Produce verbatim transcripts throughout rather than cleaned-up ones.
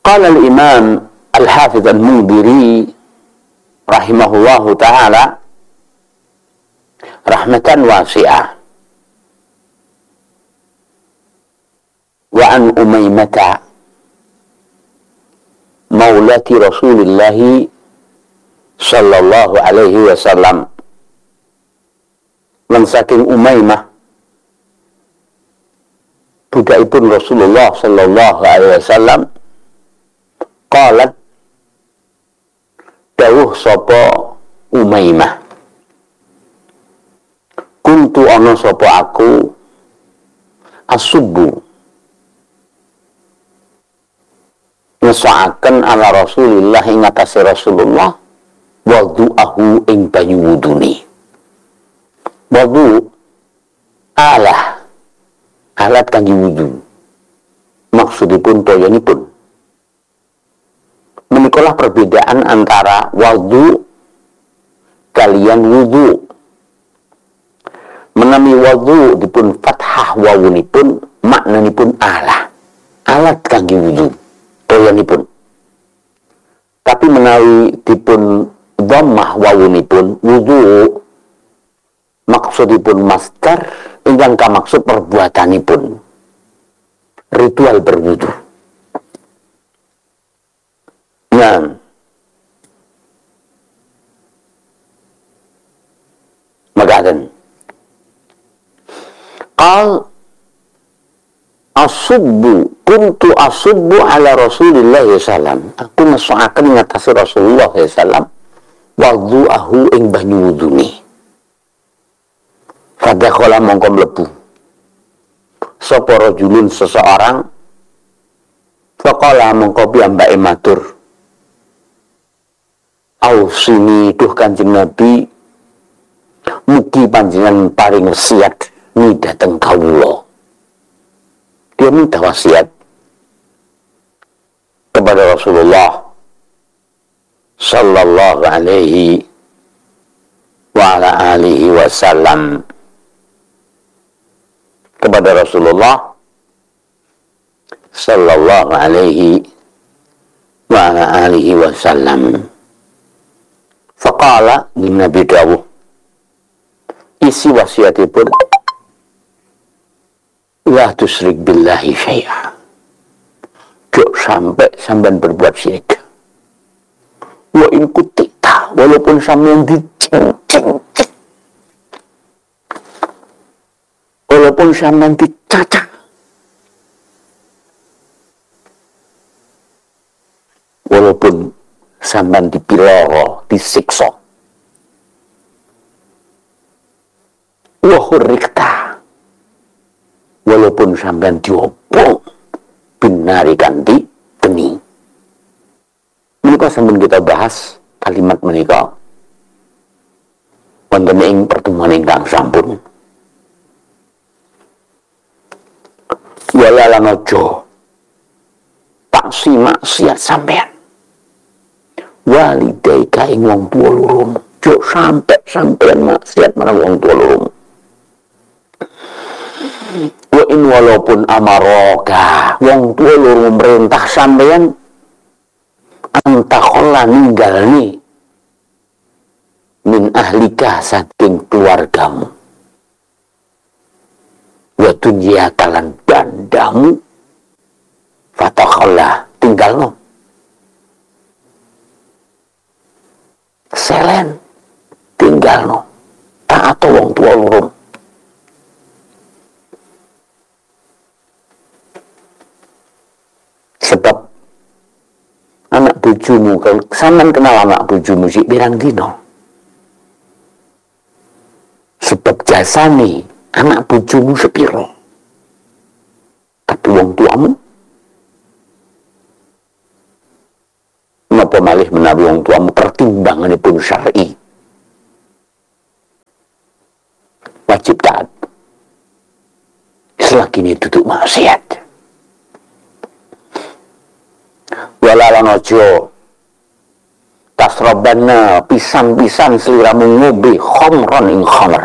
Qala al-Imam Al-Hafidh Al-Mundhiri rahimahullahu ta'ala rahmatan wasi'ah, wa an Umaymata maulati Rasulillah sallallahu alaihi wasallam, lan saking Umaymah budakipun Rasulullah sallallahu alaihi wasallam, qalat dawuh sapa Umaymah, kuntu ana sapa aku asubbu ngesaaken ala Rasulillah ing atase Rasulullah wadhu'ahu ing banyu wudune. Wadhu alah alat kangge wudu, maksudipun toyanipun. Menikalah perbedaan antara wadhu kalian wudu. Menami wadhu dipun fathah wawunipun maknanipun alah, alat kangge wudu toyanipun. Tapi menawi dipun dhammah wawunipun wudu, maksudipun masdar ingkang kamaksud perbuatanipun, ritual berwudu. Nah, makaten qal asubbu kuntu asubbu ala Rasulillah sallam, aku ngesoaken ngatasi Rasulullah sallam wadhu'ahu ing banyu wudune. Fadakhala mongko mlebu sapa rajulun seseorang, faqala mongko piyambake matur, ausini duh Kanjeng Nabi, mugi panjenengan paring wasiat ni dateng kawula. Dia minta wasiat kepada Rasulullah sallallahu alaihi wa ala alihi wasallam, kepada Rasulullah sallallahu alaihi wa ala alihi wasallam. Faqala, Nabi dawuh isi wasiatipun, la tusyrik billahi syai'a, jok sampai sampean berbuat syirik. Wa in kutita, walaupun sampean diceng-ceng, walaupun sampean dicaca, walaupun sampean dipiloro, disiksa, wa hurrikta, walaupun sampean diobong binari kanthi geni. Menika sampun kita bahas kalimat menika wonten ing pertemuan ingkang sampun. Wala lan aja tak si maksiat sampean walidaika ing wong tuwa loro, jo sampe sampean maksiat marang wong tuwa loro. Wa in walaupun amaroka, wong tuwa loro merintah sampean antakhola ninggalni min ahlika saking keluargamu, wa dunya kalan bandamu, fatakhola tinggalno, selen tinggalno, tak atau wong tua lurung. Sebab anak bojomu, kalau sampean kenal anak bojomu sik pirang dina, sebab jasane anak bojomu sepiro, tapi wong tuamu napa malih menawi wong tuamu pertimbanganipun syar'i, wajib taat selagi ini duduk maksiat. Walalan ojo tasrobana pisan-pisan seliramu ngombe khamran ing khamr.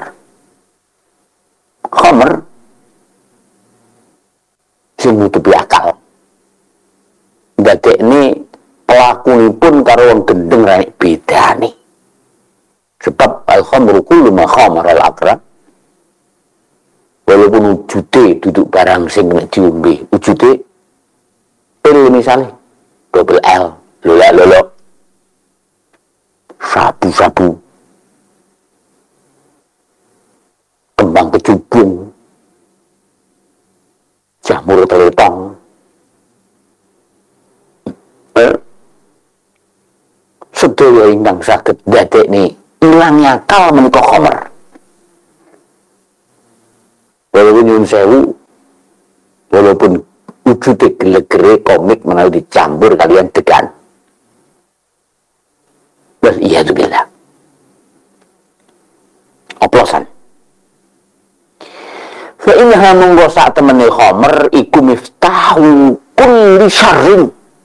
Khamr sing nutupi akal, ndadekne pelakunipun karo wong gendeng ra bedane. Sebab al-khamru kullu ma khamara al-aqra. Walaupun wujude duduk barang sing nek diombe, wujude pil misalnya double L, lolak-lolok, sabu-sabu, kembang kecubung, jamur teletong, eh, sedaya ingkang saged ndadekne ilangnya akal menika khamr. Walaupun nyun sewu, walaupun wujude gelegere komik menawi dicampur kalian degan. Wal iyadu billah. Oplosan. Fa innaha munggo sak temene khamr iku miftahu kulli syarrin.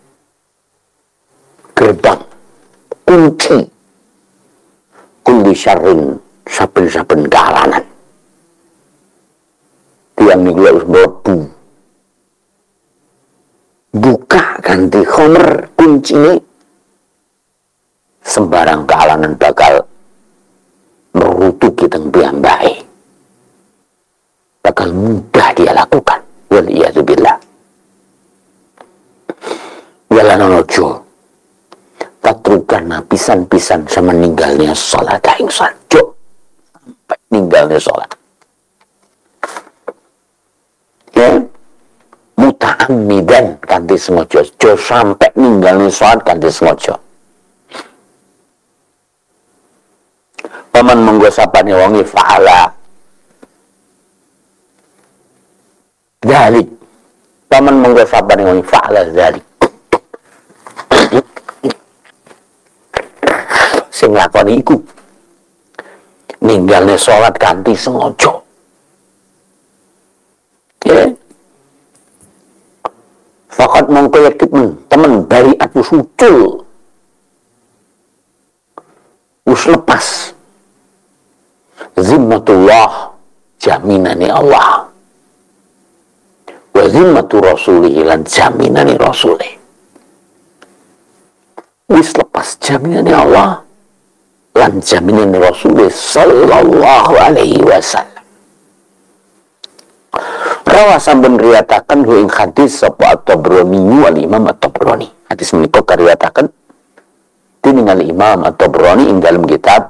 Gerbang kunci kulli syarrin saben-saben kalanan. Tiang niku harus mlebu. Buka ganti khamr kuncine sembarang kalanan bakal merutuki teng piyambake. Bakal mudah dia lakukan. Wal iyadu billah. Wala nojo. Tatrukan pisan-pisan sama meninggalnya sholat aing sajo sampai meninggalnya sholat ya muta'ammidan kanthi sengaja jo sampai meninggalnya sholat kanthi sengaja. Paman monggo sapane wonge fa'ala dzalik, paman monggo sapane wonge fa'ala dzalik sing lakoni iku ninggalne salat kanthi sengaja. Ya. Fakat mongko yakin temen bari aku sucul. Us lepas. Zimmatullah jaminane Allah. Wa zimmatu rasulih lan jaminane rasulih. Wis lepas jaminane Allah. Lan jaminan Rasulullah sallallahu alaihi wasallam. Rawa sampun riwayataken ing hadis sapa At-Tabrani wal Imam At-Tabrani. Hadis menika kariwayataken dening Al-Imam At-Tabrani ing dalam kitab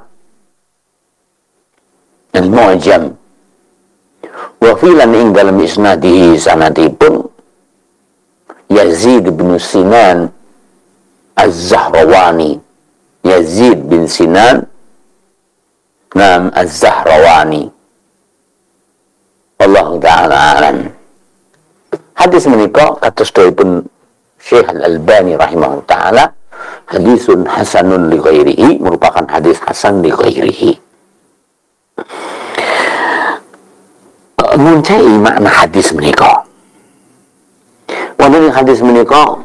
Al-Mu'jam. Wa filan ing dalam isnadihi sanadipun Yazid bin Sinan Az-Zahrawani. Yazid bin Sinan Nam Az-Zahrawani. Allah Ta'ala alam. Hadis menika kados dawuhipun Syekh Al-Albani rahimahullah taala, hadisun hasanun li ghairihi, merupakan hadis hasan li ghairihi. Muncai makna hadis menika. Wonten hadis menika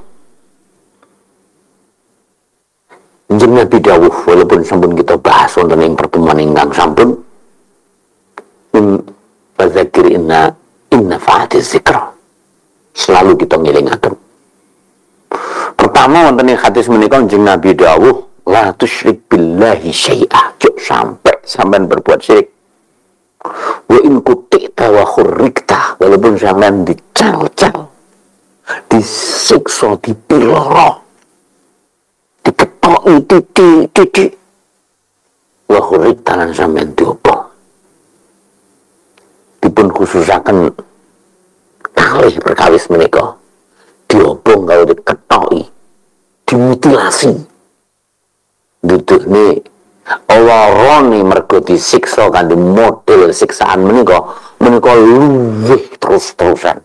Jeneng Nabi dawuh, walaupun sampun kita bahas wonten ing pertemuan ingkang sampun, in fadzakir inna inna fa'atiz zikra. Selalu kita ngelingaken. Pertama wonten ing hadis menika jeneng Nabi dawuh, la tusyrik billahi syai'a. Jok sampai sampean berbuat syirik. Wa in kutita wa khurrikta, walaupun sampean dical-cal, disiksa, dipiloro, diketoki titik-titik, wa khurrikta lan sampean diobong. Dipun khususaken kalih perkawis menika, diobong kalau diketoki, dimutilasi. Duduhne awarane mergo disiksa kanthi model siksaan menika menika luwih terus-terusan.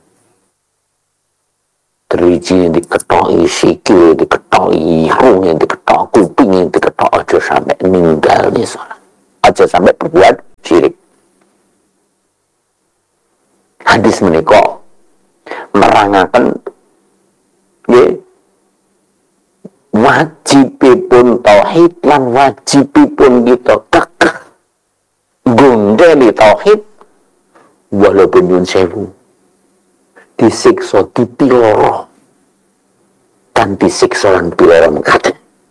Driji diketoki sikil, diketoki irung, diketok kuping, diketok aja sampai ninggal nih salat. Aja sampai berbuat syirik. Hadis menika merangaken nggih wajibipun tauhid lan wajibipun kita kekeh gondeli tauhid walaupun nyun sewu disiksa dipiloro kanthi siksa lan piloro mekaten.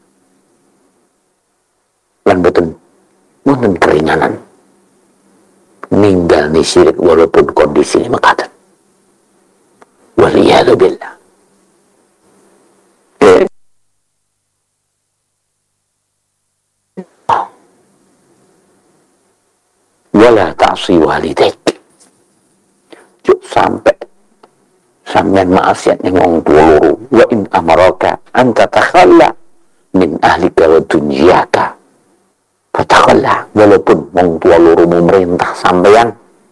Lan boten wonten keringanan ninggal ni syirik walaupun kondisi ini mekaten. Waliyadu billah. Wala ta'si walidaik. Juk sampai sampeyan maksiat ning wong tuwa loro. Wa in amaraka an tatakhalla min ahlika wa dunyaka. Fatakhalla, walaupun wong tuwa loro memerintah sampeyan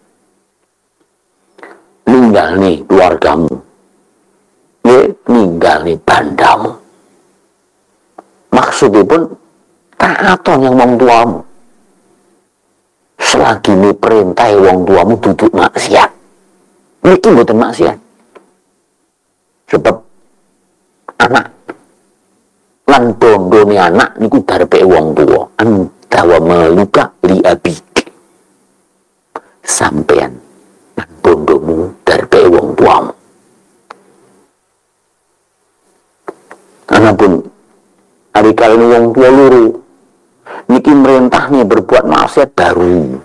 ninggal nih keluargamu, ya ninggal nih bandamu. Maksudnya pun taat yang wong tuamu. Selagi ini perintah wong tuamu duduk maksiat, niki mboten maksiat. Sebab anak lan bondone anak niku darepe wong tua. Anta wa maluka li abik. Sampean lan bondomu darepe wong tuamu. Anapun hari kali ini wong tua luru niki merintahnya berbuat maksiat baru.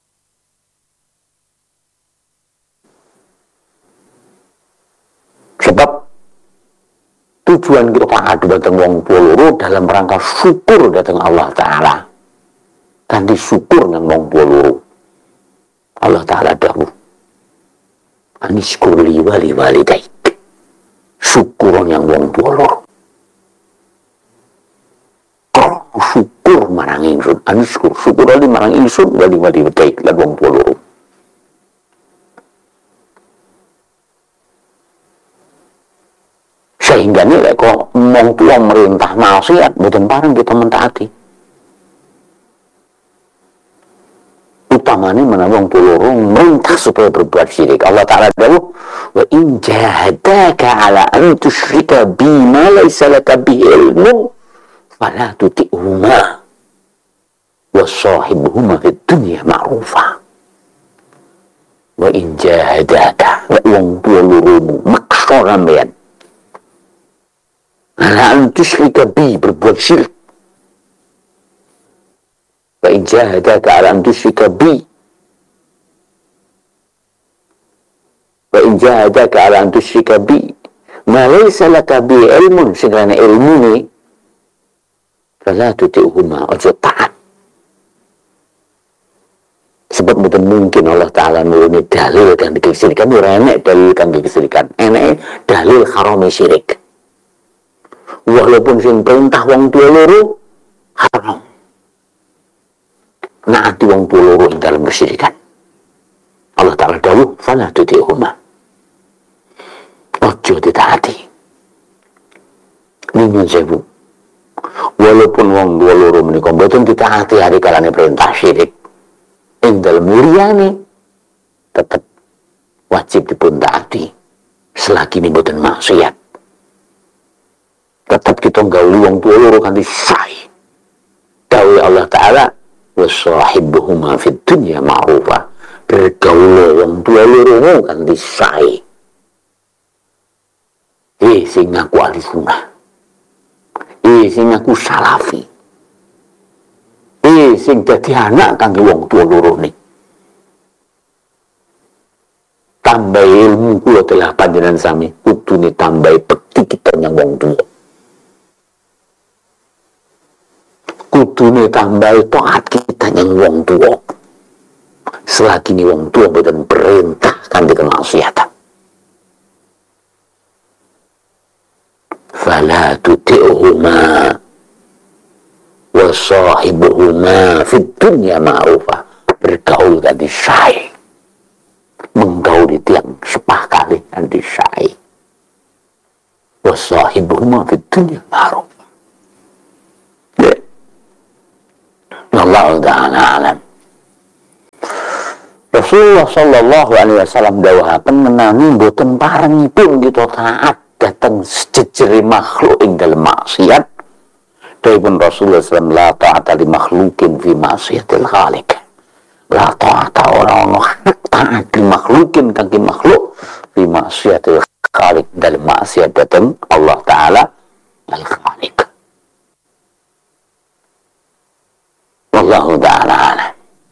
Sebab tujuan kita taat datang wong tua luru dalam rangka syukur datang Allah Ta'ala. Dan disyukur dengan wong tua luru. Allah Ta'ala dahulu. Anishkur li wali walidaik. Syukur yang wong tua luru. Syukur marang ingsun, ansyukur syukur ali marang ingsun wali wali walidaik lan wong tuwa loro. Sehingga nih kok wong tuwa merintah maksiat mboten pareng kita mentaati. Utamanya menawa wong tuwa loro merintah supaya berbuat syirik. Allah Ta'ala dawuh, wa in jahadaka ala an tusyrika bima laysa laka bihi ilmu fala tuti'huma wa sahibuhuma fid dunya ma'rufa. Wa in jahadaka wong tuwa loromu maksa sampeyan ala an tusyrika bi berbuat syirik. Wa in jahadaka ala an tusyrika bi wa in jahadaka ala an tusyrika bi ma laysa laka bi ilmun sing ilmu ni fala tuti'huma, ojo taat. Sebab betul mungkin Allah Ta'ala nuruni dalil kan kesirikan, enek dalil kan kesirikan, enek dalil haram syirik. Walaupun sing perintah wong tua loro haram. Naati wong tua loro dalam kesyirikan. Allah Ta'ala dawuh, fala tuti'huma. Ojo ditaati. Nyuwun sewu. Walaupun wong dua loro menika mboten ditaati hari kalane perintah syirik, ing dalem liyane tetep wajib dipun taati selagi ini mboten maksiat. Tetep kita gauli wong dua loro kanthi sae. Dawuh Allah Ta'ala, wasahibuhuma fid dunya ma'rufa. Bergaul wong dua loro kanthi sae. Eh sing ngaku ahli sunnah. Eh sing aku salafi. Eh sing dadi anak kangge wong tuwa loro ni. Tambah ilmu kula telah panjenengan sami kudune tambah bekti kita nyang wong tuwa. Kudune tambah taat kita nyang wong tuwa. Selagi ni wong tuwa boten perintah kanthi kemaksiatan. Fala tuti'huma wa sahibuhuma fid dunya ma'rufa. Bergaul ganti sae. Menggauli tiang sepakali ganti sae. Wa sahibuhuma fid dunya ma'rufa. Ya. Allah Ta'ala alam. Rasulullah Sallallahu Alaihi Wasallam dawuhaken menawi boten parengipun kita taat datang sejejeri makhluk ing dalam maksiat. Dawuhipun Rasulullah sallallahu alaihi wasallam, la ta'ata li makhlukin fi maksiatil khaliq. La ta'ata orang hak taat li makhlukin kangge makhluk fi maksiatil khaliq dalam maksiat datang Allah Ta'ala al-khaliq. Wallahu ta'ala.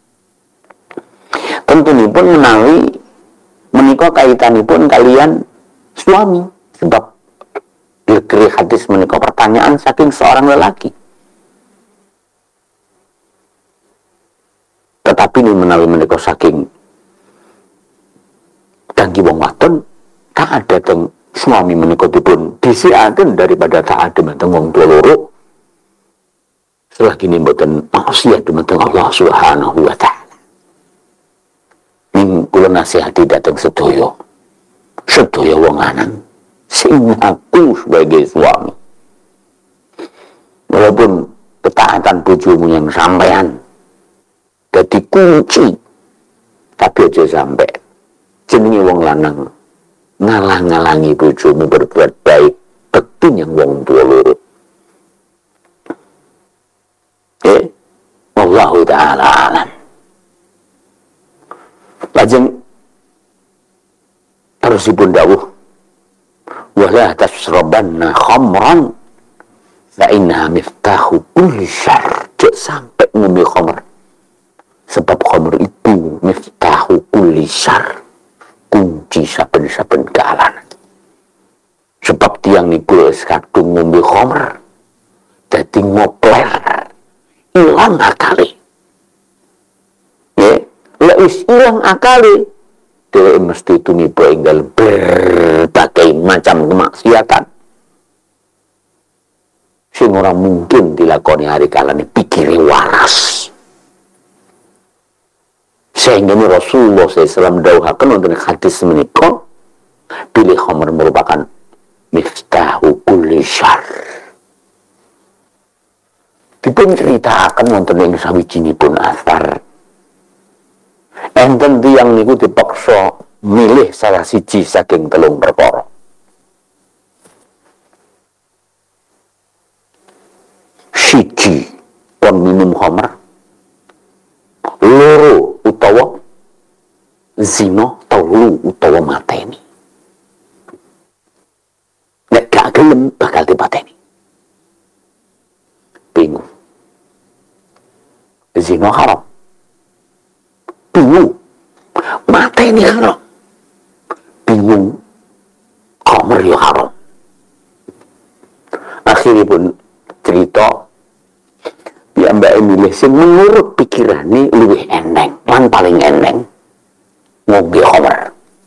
Tentunipun menawi menika kaitanipun kalian suami, sebab dikri hadis menika pertanyaan saking seorang lelaki. Tetapi ini menawi menika saking kangge wong wadon tak ada teng suami menika dipun disiaken daripada tak ada teng wong tua loro selagi ini mboten maksiat dumateng Allah Subhanahu wa taala. Ning kula nasihati dateng sedaya sedaya wong lanang sing ngaku sebagai suami, walaupun ketaatan bojomu yang sampean dadi kunci, tapi aja sampai jenenge wong lanang ngalang-ngalangi bojomu berbuat baik bekti yang wong tua loro. Eh, wallahu ta'ala alam. Lajeng terusipun dawuh, wala tasrabanna khamran fa innaha miftahu kulli syarr. Jangan sampai ngombe khamr, sebab khamr itu miftahu kulli syarr, kunci saben-saben kealanan. Sebab tiang niku wis kadung ngombe khamr dadi ngopler, ilang akale. Ya, lek wis ilang akale, dheweke mesti tumiba enggal berbagai macam kemaksiatan sing ora mungkin dilakoni hari kalane pikire waras. Sehingga Rasulullah shallallahu alaihi wasallam dawuhaken wonten hadis menika, pilih khamr merupakan miftahu kulli syarr. Dipun ceritakan wonten ing sawijinipun athar, enten tiyang niku dipaksa milih salah siji saking telung perkara. Siji pon minum khamr, loro utawa zina, telu utawa mateni. Nek gak gelem bakal dipateni. Bingung. Zina haram. Bingung. Mateni haram. Bingung. Khamr yo haram. Akhiripun cerita piyambake milih sing menurut pikirane luwih enteng, lan paling enteng ngombe khamr.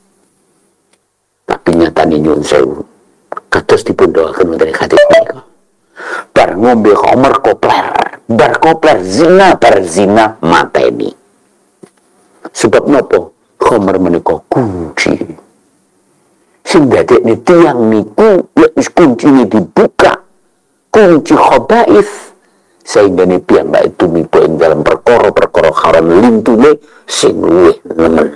Tapi nyatane nyuwun sewu, kados dipun dawuhaken wonten hadis menika, bar ngombe khamr kopler, bar kopler zina, bar zina mateni. Sebab napa? Khamr menika kunci sing dadekne tiyang niku wis kuncine dibuka, kunci khaba'ith, sehingga ini piyambake tumiba ing dalam perkara-perkara haram lintune sing luwih nemen.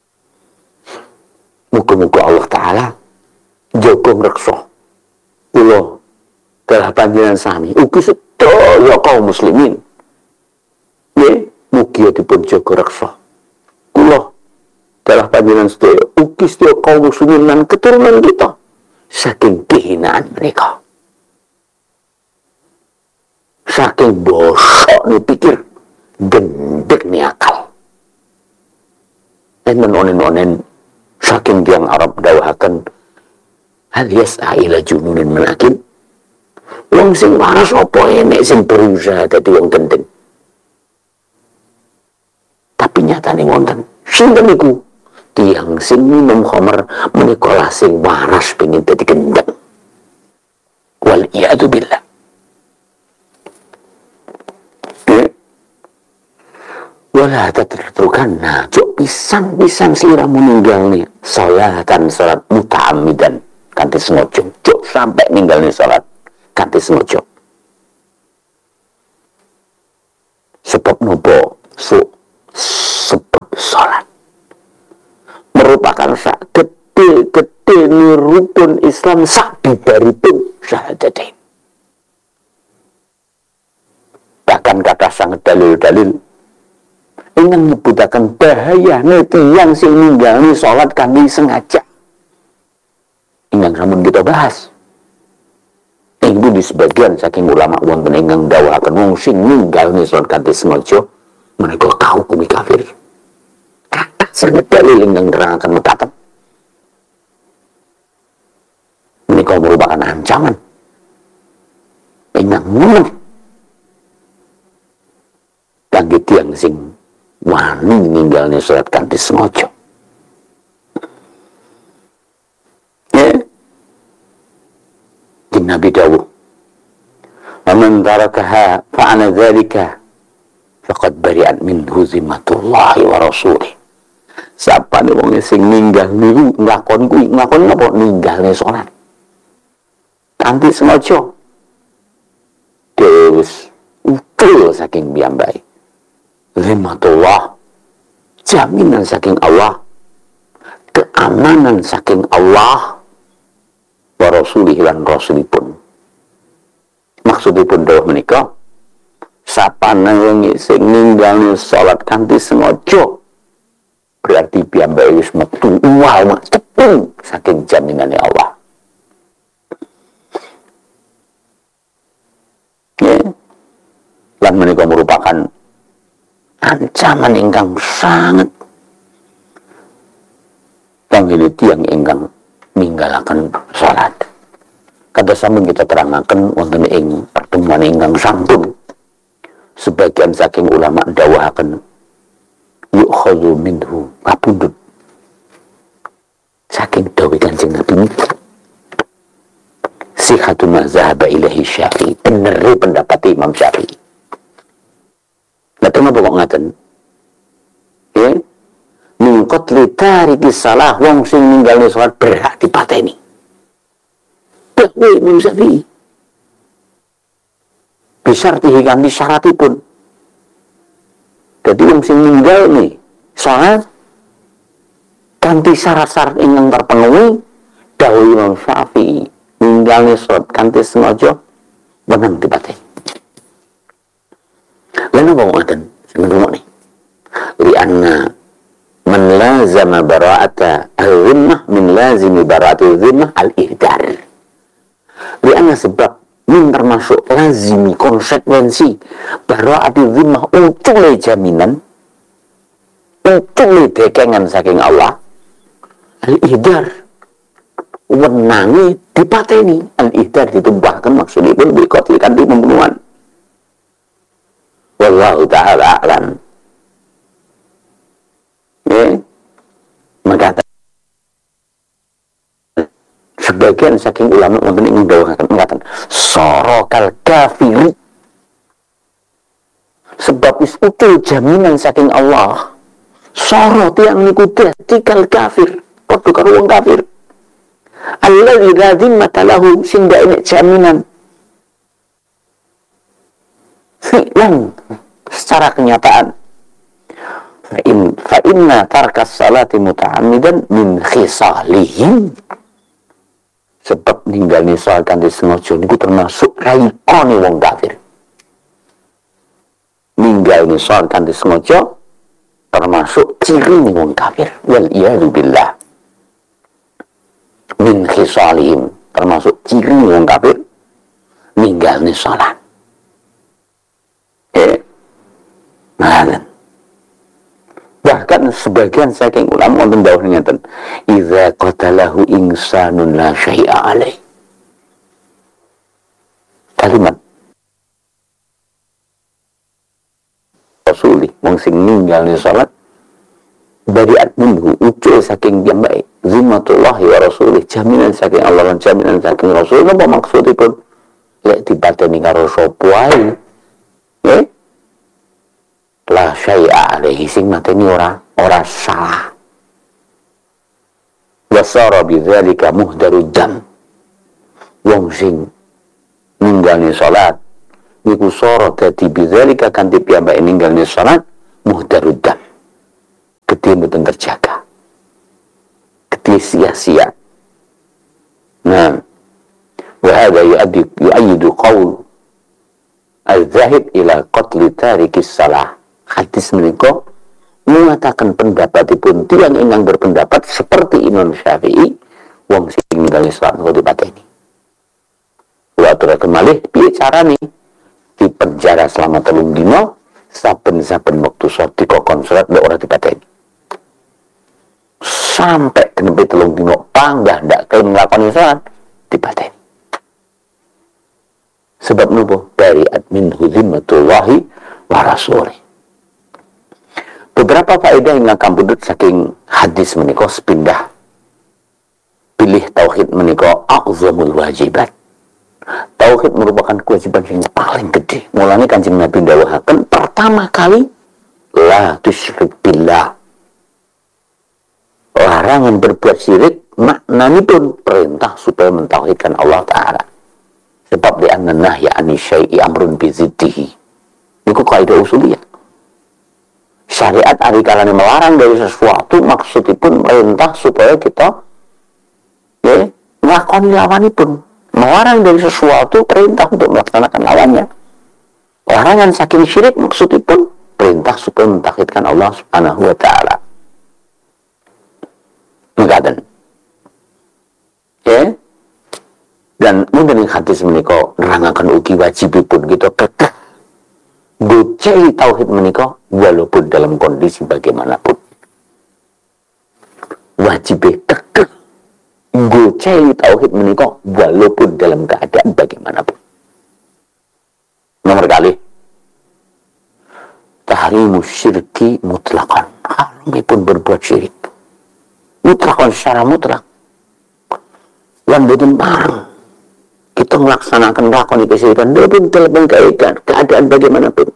Muga-muga Allah Ta'ala jaga ngreksa kula dalah panjenengan sami ugi sedaya kaum muslimin. Nggih, mugi dipun jaga reksa kula dalah panjenengan sedaya ugi sedaya kaum muslimin lan keturunan kita saking kehinaan mereka, saking bosok nih pikir, gendek nih akal. Dan menonen-onen saking tiang Arab dawuhaken, hal yas'a ila jununin manakin, wong sing waras apa enek sing berusaha dadi wong gendeng. Tapi nyatane wonten sinten niku tiyang sing minum khamr menika lah sing waras pengin dadi gendeng. Wal iyadu billah. Wala tatrukanna, cuk pisan-pisan sliramu ninggalne salatan salat muta'ammidan kanthi sengaja, cuk sampai ninggalne salat kanthi sengaja. Sebab nopo? So, sebab salat merupakan sak gede-gede rukun Islam sak bibaripun syahadatain. Bahkan kata sangat dalil-dalil ingin menyebutakan bahaya yang sing ninggalni sholat kami sengaja. Ingin sampun kita bahas. Ibu di sebagian saking ulama wonten ingkang dawuhaken wong sing ninggalne salat kanthi sengaja menika tahu kumi kafir. Kata sanget dalil ingkang nerangaken mekaten. Menika merupakan ancaman ingkang munah kangge tiyang sing wani ninggalne salat kanthi sengaja. Nabi dawuh, "Man tarakaha fa ana dzalika faqad bari'at minhu zimmatullahi wa rasulih." Sapane wong sing ninggal niku nglakon kuwi, nglakon napa ninggalne salat kanthi sengaja. Terus utul saking piyambake. Zimmatullah, jaminan saking Allah, keamanan saking Allah wa rasulih lan rasulipun. Maksudipun dawuh menika sapane wong sing ninggalne salat kanthi sengaja berarti piyambake wis metu uwal cepeng saking jaminane Allah. Ya. Lan menika merupakan ancaman ingkang sangat kangge tiyang ingkang ninggalaken salat. Kados sampun kita terangaken wonten ing pertemuan ingkang sampun, sebagian saking ulama dawuhaken yukhadhu minhu kapundhut saking dawuh Kanjeng Nabi niki sihhatu ma zahaba ilahi Syafi'i, bener pendapat Imam Syafi'i. Lah kenapa kok ngaten? Ya, min qatli tariki salah, wong sing ninggalne salat berhak dipateni. Dawuh Imam Syafi'i. Bisyartihi kanthi syaratipun. Jadi wong sing ninggalne salat kanthi syarat-syarat ingkang terpenuhi, dawuh Imam Syafi'i, ninggalne salat kanthi sengaja menang dipateni. Lan apa ngoten? Sing ngrungokne. Li anna man lazama bara'ata al-zimmah min lazimi bara'ati al-zimmah al-ihdar. Li anna sebab min termasuk lazimi konsekuensi bara'ati al-zimmah ucule jaminan ucule dekengan saking Allah al-ihdar wenangi dipateni. Al-ihdar ditumbahkan maksudipun bikotli kanthi pembunuhan. Wallahu ta'ala a'lam. Ya, maka sebagian saking ulama wonten ing dawuhaken mengatakan sorokal kafir, sebab wis utul jaminan saking Allah soro tiyang niku dadi kal kafir, padha karo wong kafir. Alladzi la zimmata lahu, sing gak enek jaminan. Fi'lan, secara kenyataan, fa'in fa'inna tarkas salati muta'ammidan min khisalihim, sebab ninggalne salat kanthi sengaja niku termasuk raikane wong kafir. Ninggalne salat kanthi sengaja termasuk ciri wong kafir. Wal iyadu billah. Min khisalihim, termasuk ciri wong kafir ninggalne salat. Eh, nah, bahkan sebagian saking ulama wonten dawuh ngeten, idza qatalahu insanun la syai'a alaih. Kalimat Rasulih wong sing ninggalne salat bari'at minhu, ucul saking piyambake zimmatullahi wa rasulih, jaminan saking Allah lan jaminan saking Rasul. Napa maksudipun? Lek dipateni karo sapa wae, eh, la syai'a alaihi, sing mateni ora ora salah. Wasara bidzalika muhdarud dam, wong sing ninggalne salat niku sara dadi bidzalika kanthi piyambake ninggalne salat muhdarud dam, gede mboten terjaga, gede sia-sia. Nah, wa hadha yu'addi yu'ayyidu qaul al-zahid ila qatli tarikis salah. Hadis menika mengatakan pendapatipun tiyang ingkang berpendapat seperti Imam Syafi'i, wong sing ninggali salat niku dipateni. kula aturaken malih piye carane di penjara selama telung dino saben-saben wektu salat dikokon salat ndak ora dipateni sampai genepe telung dino panggah ndak kelem nglakoni salat dipateni. Sebab nopo? Dari admin huzimatullahi wa rasulih. Beberapa faedah yang akan budut saking hadis menika sepindah pilih tauhid menika a'zamul wajibat. Tauhid merupakan kewajiban yang paling gede. Mulane Kanjeng Nabi dawuhaken pertama kali la tusyrik billah. Larangan berbuat syirik maknanipun perintah supaya mentauhidkan Allah Ta'ala. Sebab di anna nahya ani syai'i amrun biziddihi. Niku kaidah usuliyah. Syariat ari kalane melarang dari sesuatu maksudipun perintah supaya kita ya nglakoni lawanipun. Melarang dari sesuatu perintah untuk melaksanakan lawannya. Larangan saking syirik maksudipun perintah supaya mentauhidkan Allah Subhanahu wa taala. Mekaten. Ya. Dan mungkin hadis menika nerangaken ugi wajibipun kita kekeh gocehi tauhid menika walaupun dalam kondisi bagaimanapun. Wajib kekeh gocehi tauhid menika walaupun dalam keadaan bagaimanapun. Nomor kali tahrimus syirki mutlaqan. Haramipun berbuat syirik mutlaqan secara mutlak. Lan boten pareng kita melaksanakan lakon kesyirikan walaupun dalam keadaan, keadaan bagaimanapun.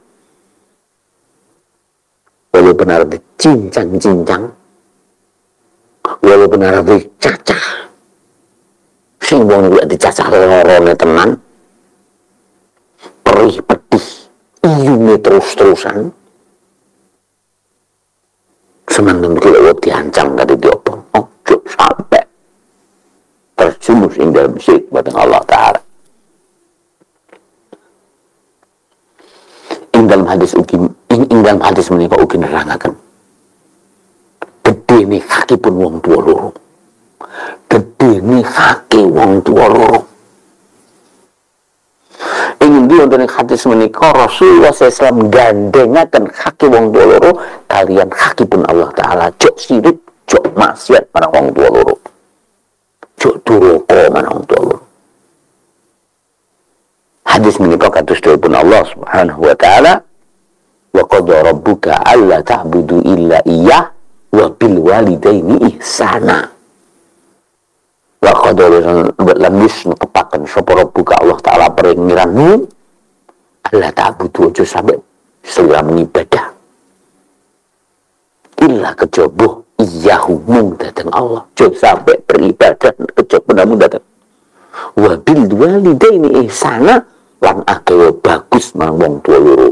Walaupun ada cincang-cincang, walaupun ada dicacah, sing wong kuwi dicacah lorone tenan, perih pedih, iyune terus-terusan. Semanten kula diancam kali diopong, ojo sampai terjumus ing dalam syirik batang Allah Ta'ala. Ing dalam hadis ugi, ing, ing dalam hadis menika ugi nerangaken gedene kaki pun wong tua loro. Gedene kaki wong tua loro. Ing ndi wonten hadis menika Rasulullah sallallahu alaihi wasallam gandengaken kaki wong tua loro kalian kaki pun Allah Ta'ala. Jok sirik, jok maksiat marang wong tua loro. Jok duraka marang tua loro. Hadis menika kados dawuhipun Allah Subhanahu wa taala, wa qadara rabbuka alla ta'budu illa iyyah wa bil walidaini ihsana. Wa qadara lan wis netepaken sapa rabbuka Allah taala peringiranmu alla ta'budu aja sampe sira mengibadah illa kejaba iyahu mung datang Allah. Jauh sampai beribadah kejaba namun datang. Wabil walidaini ihsana lan akeh bagus marang wong tuwa loro.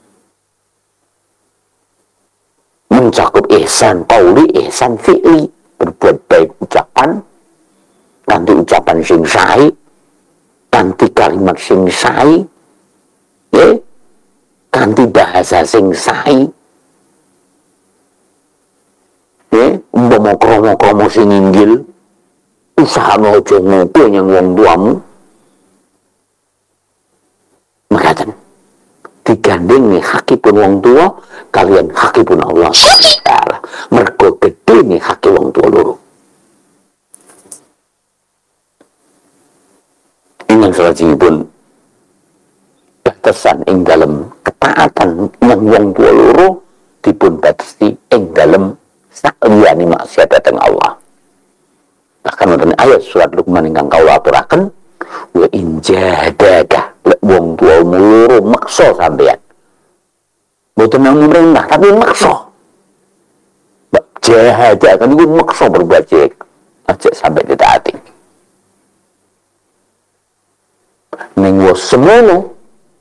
Mencakup ihsan qauli, ihsan fi'li, berbuat baik ucapan, nanti ucapan sing sae, nanti kalimat sing sae, ya, nanti bahasa sing sae. Ya, umpama kromo-kromo sing inggil, usahane aja ngopo nyang wong tuamu. Makaten digandeng hakipun wong tua kalian hakipun Allah Taala. Mergo gedene haki wong tua loro. Ingin salajengipun batasan ing dalem ketaatan yang wong tua loro dipun batasi ing dalem sakliyane maksiat dhateng Allah. Bahkan wonten ayat surat Luqman ingkang kawula aturaken, wa in jahadaka lek wong tuamu loro maksa sampeyan. Mboten nang merintah tapi maksa. Mbak jahadaka niku maksa berbuat syirik. Aja sampai ditaati. Ning wis semono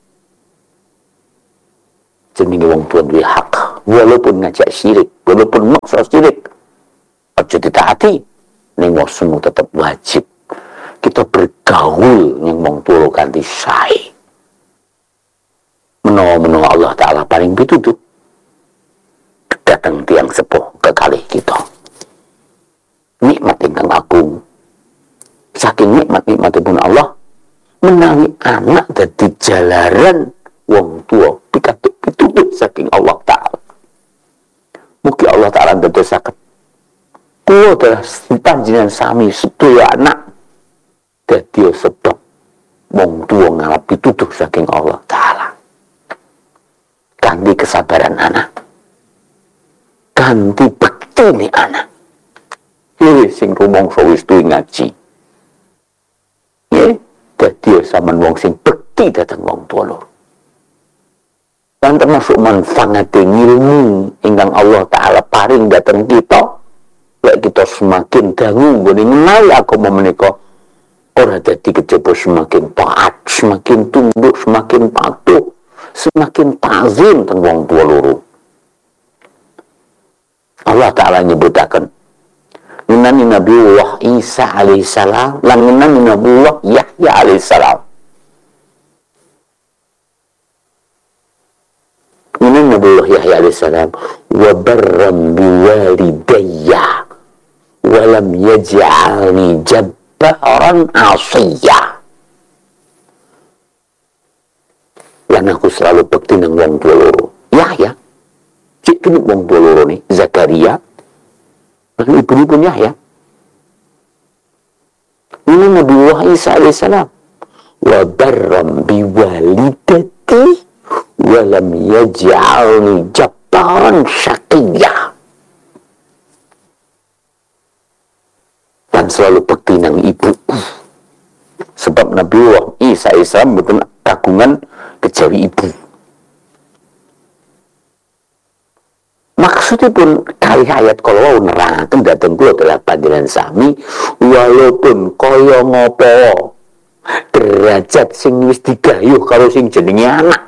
jenenge wong tuwa duwe hak walaupun ngajak syirik, walaupun maksa syirik. Aja ditaati. Ning wis semono tetep wajib kita bergaul yang wong tuwa kanthi sae. Menawa-menawa Allah Ta'ala paling pitutuh datang tiang sepuh kekalih kita. Nikmat ingkang agung. Saking nikmat-nikmatipun Allah, menawi anak dadi jalaran wong tua pikantuk pituduh saking Allah Ta'ala. Mugi Allah Ta'ala ndadosaken kula adalah panjenengan sami sedaya anak dadi sebab wong tua ngalap pituduh saking Allah Ta'ala. Kanthi kesabaran anak, kanthi bektine anak. Iki sing rumangsa wis duwe ngaji. Nggih, dadi sampean wong sing bekti dhateng wong tua loro. Dan termasuk manfaat ilmu ingkang Allah Ta'ala paring dhateng kita, lek kita semakin dangu nggone ngenali agama menika ora dadi kejaba semakin taat, semakin tunduk, semakin patuh, semakin tazim teng wong tua loro. Allah Ta'ala nyebutaken ngenani Nabiullah Isa alaihissalam lan ngenani Nabiullah Yahya alaihissalam. Ngenani Nabiullah Yahya alaihissalam, wa barram biwalidayya wa lam yaj'alni jabbaran 'asiyya. Lan aku selalu bekti nang wong tua loro. Yahya cik kene wong tua loro ni Zakaria lan ibune pun Yahya. Ini Nabiullah Isa alaihissalam, wa barram biwalidati wa lam yaj'alni jabbaran syaqiyya. Dan selalu bekti nang ibu. Sebab Nabiullah Isa alaihissalam betul kagungan kejawi ibu. Maksudipun kali ayat kalau nerangkan datang kula adalah panjenengan sami walaupun kaya ngopo derajat sing wis digayuh karo sing jenenge anak,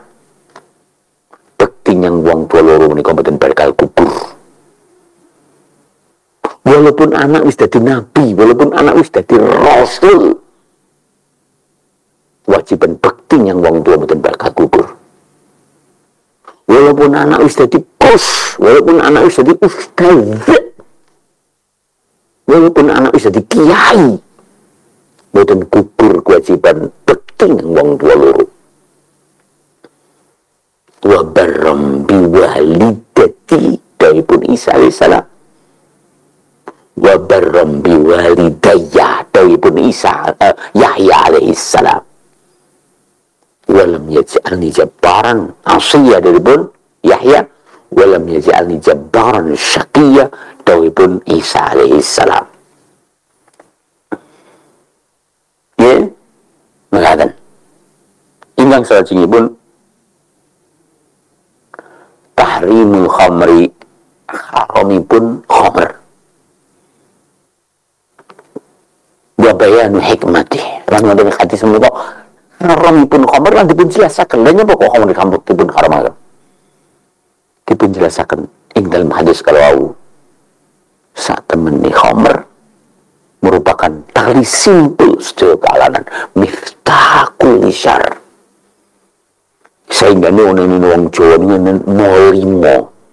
bekti nyang wong tua loro menika mboten bakal gugur. Walaupun anak wis dadi nabi, walaupun anak wis dadi rasul, wajiban bekti nyang wong tua mboten bakal gugur. Walaupun anak wis dadi bos, walaupun anak wis dadi ustaz, walaupun anak wis dadi kiai, mboten gugur kewajiban bekti nyang wong tua loro. Wa barram biwalidati dawuhipun Isa alaihissalam. Wa barram biwalidayya dawuhipun Isa uh, Yahya alaihissalam. Walam yaj'alni jabbaran 'asiyya dawuhipun Yahya, walam yaj'alni jabbaran syaqiyya dawuhipun Isa alaihissalam. Ya, mengatakan ingkang salajengipun tahrimul khamri, haramipun khamr, wa bayanu hikmati lan wonten hadis menika haramipun khamr lan dipun jelasaken lha nyapa kok khamr khamr dipun haramaken, dipun jelasaken ing dalam hadis kalau sak temene khamr merupakan tali simpul sedaya kalanan, miftahul syarr. Sehingga ini orang ini orang Jawa ini molimo.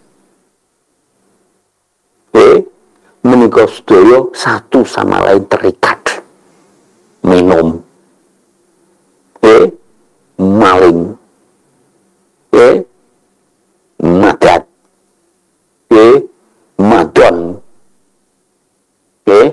Eh, menikah sedaya satu sama lain terikat. Minum. Eh, maling. Eh, madat. Eh, madon. Eh,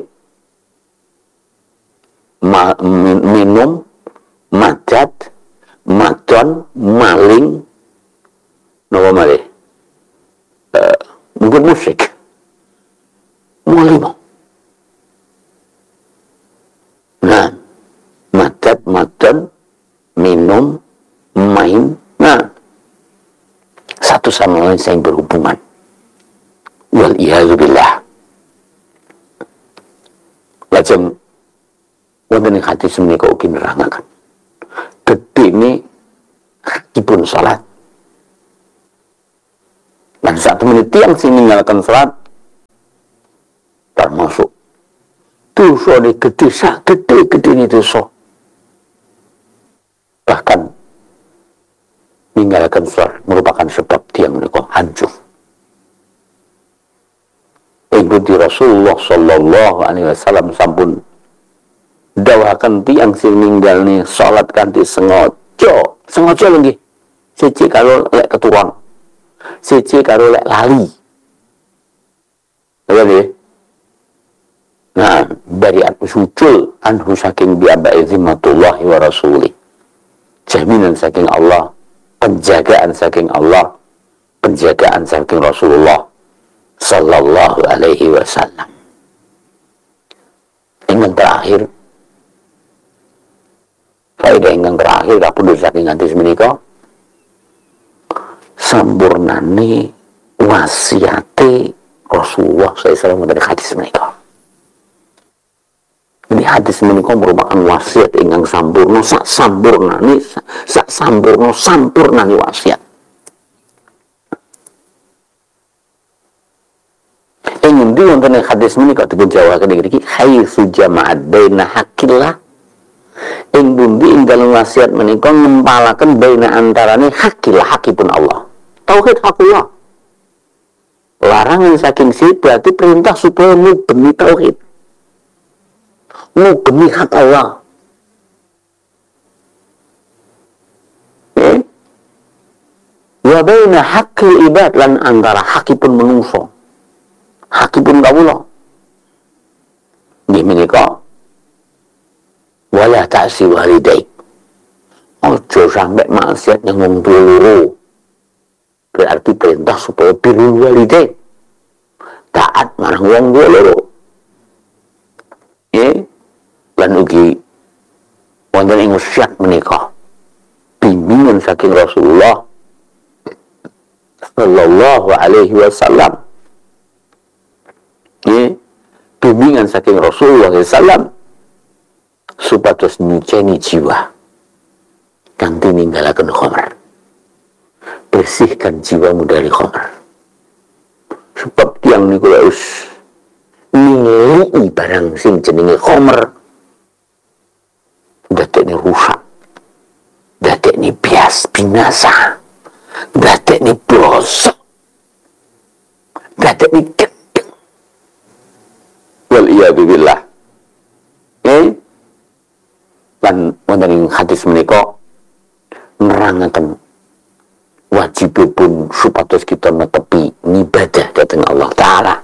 ma minum, madat, madon, maling, napa malih? Uh, mungkin musik. Mulimo. Nah, madat, madon, minum, main, nah, satu sama lain saling berhubungan. Wal iyadzubillah. Lajeng wonten ing hadis menika ugi nerangaken gedene hakipun salat. Dan saat menit tiang sing ninggalkan salat termasuk dosa ne gede sak gede-gedene dosa. Bahkan meninggalkan salat merupakan sebab tiang menika hancur. Ibu Rasulullah sallallahu alaihi wasallam sampun dawuh jauhaken tiyang sing ninggalne salat kanthi sengaja. Sengaja lho nggih. Siji karo lek keturun. Siji karo lek lali. Lha nggih. Nah, dari aku sucul anhu saking biabai zimmatullah wa rasulih. Jaminan saking Allah, penjagaan saking Allah, penjagaan saking Rasulullah sallallahu alaihi wasallam. Ingkang terakhir, kaidah ingkang terakhir kapundhut saking ngantos menika sampurnane wasiate Rasulullah sallallahu alaihi wasallam dari hadis menika. Ini hadis menika merupakan wasiat ingkang sampurna, sak sampurnane, sak sampurna sampurnane wasiat. Ing endi wonten hadis menika dipun jawaken niki haitsu jama'at baina haqqillah. Ing pundi ing dalem wasiat menika ngempalaken baina antarane haqqillah, hakipun Allah. Tauhid haqqillah. Larangan saking si berarti perintah supaya mubeni tauhid. Mubeni hak Allah. Eh? Wa baina haqqil ibad lan antara hakipun manungsa. Hakipun kawula. Nggih menika wala ta'si walidaik. Ojo sampai maksiat yang wong tuwa loro. Berarti perintah supaya birrul walidain. Taat marang wong tuwa loro. Eh? Lan ugi wonten ing wasiat menika bimbingan saking Rasulullah sallallahu alaihi wasallam. Eh, bimbingan saking Rasulullah sallallahu alaihi wasallam supados nyuceni jiwa kanthi ninggalaken khamr. Bersihkan jiwamu dari khamr. Sebab tiang niku wis nilai barang sing jenenge khamr dadekne rusak, dadekne bias binasa, dadekne blosok, dadekne gendeng. Wal iyadu billah. Eh? Lan wonten ing hadis menika nerangaken wajibipun supados kita netepi ngibadah dhateng Allah taala.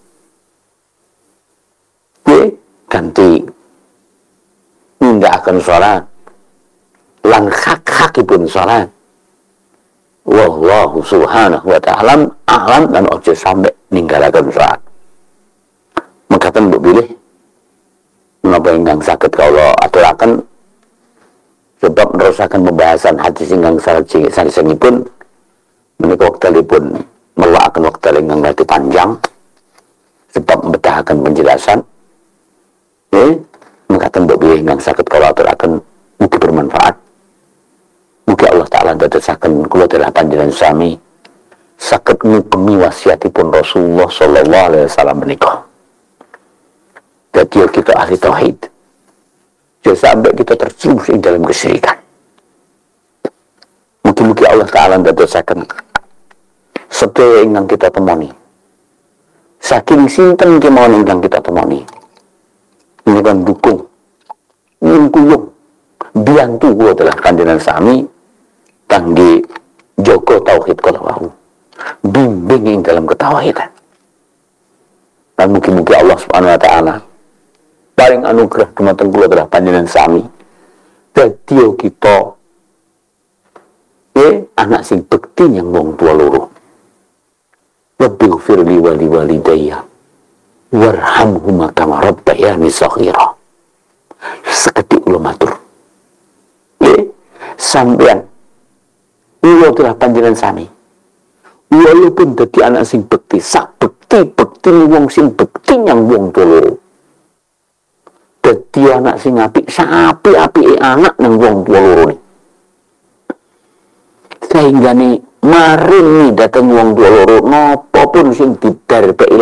Nggih, kanthi nindakaken salat lan hak-hakipun salat. Wallahu subhanahu wa ta'ala alam dan ojo sampai ninggalaken salat. Mekaten mbok bilih menapa ingkang saged kawula aturaken sebab nerusaken pembahasan hadis ingkang salajengipun menika wektalipun merwakaken wekdal ingkang radi panjang sebab mbetahaken penjelasan. Eh, mekaten mbok bilih ingkang saged kawula aturaken mugi bermanfaat. Mugi Allah taala dadosaken kula dalah panjenengan sami saged ngupemi wasiatipun Rasulullah sallallahu alaihi wasallam menika. Dadi kita ahli tauhid. Jangan sampai kita terjerumus di dalam kesyirikan. Mugi-mugi Allah taala dadosaken sedaya ingkang kita temoni. Saking sinten kemawon ingkang kita temoni. Ini kan dukung, nyungkuyung, biantu kula telah kanjenengan sami kangge jaga tauhid kula wau. Bimbing ing dalam ketauhidan. Dan mugi-mugi Allah Subhanahu wa taala paring anugerah dumateng kula telah panjenengan sami. Dadi kita eh anak sing bekti yang wong tua loro. Rabbil firli wali walidayya warhamhuma kama rabbayani shaghira. Seketik kula matur. Eh sampean kula telah panjenengan sami. Walaupun dadi anak sing bekti, sak bekti-bekti wong sing bekti yang wong tua loro. Dadi anak sing apik, sapi-apike anak nang wong tua loro ne. Sehingga nih maring nih dateng wong tua loro napa pun sing didarpeki